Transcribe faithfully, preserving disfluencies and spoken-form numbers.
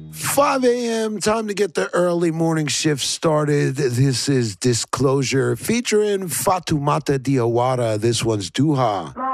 five a.m., time to get the early morning shift started. This is Disclosure featuring Fatoumata Diawara. This one's Duha.